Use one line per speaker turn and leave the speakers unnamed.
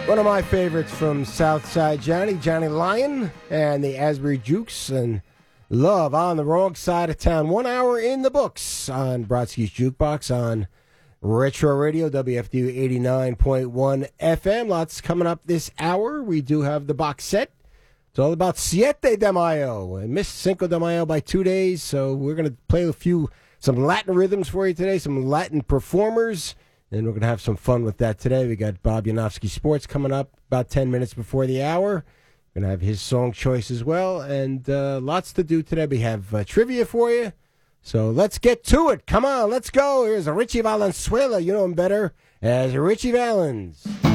One of my favorites from Southside Johnny Lyon and the Asbury Jukes, and Love on the Wrong Side of Town. 1 hour in the books on Brodsky's Jukebox on Retro Radio, WFDU 89.1 FM. Lots coming up this hour. We do have the box set. It's all about Siete de Mayo. I missed Cinco de Mayo by 2 days, so we're going to play some Latin rhythms for you today, some Latin performers. And we're going to have some fun with that today. We got Bob Yanofsky Sports coming up about 10 minutes before the hour. Going to have his song choice as well. And lots to do today. We have trivia for you. So let's get to it. Come on, let's go. Here's Richie Valenzuela. You know him better as Richie Valens.